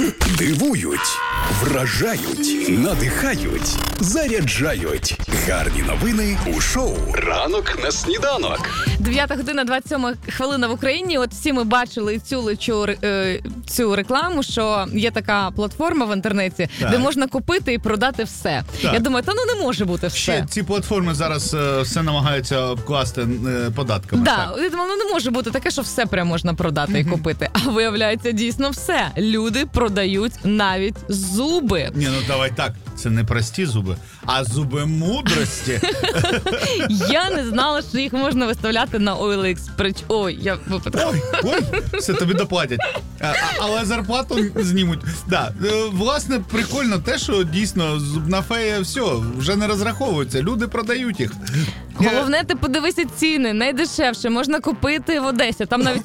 Дивують, вражають, надихають, заряджають. Гарні новини у шоу «Ранок на сніданок». 9 година, 27 хвилина в Україні. От всі ми бачили і чули цю рекламу, що є така платформа в інтернеті, де можна купити і продати все. Так. Я думаю, не може бути все. Ще ці платформи зараз все намагаються обкласти податками. Да, я думаю, не може бути таке, що все прямо можна продати і купити. А виявляється, дійсно все. Люди продають навіть зуби. Ні, давай так, це не прості зуби, а зуби мудрості. Я не знала, що їх можна виставляти на OLX. Ой, я випадково. Ой, все тобі доплатять. Але зарплату знімуть. Да. Власне, прикольно те, що дійсно зубна фея все, вже не розраховується, люди продають їх. Головне, ти подивися ціни, найдешевше можна купити в Одесі. Там навіть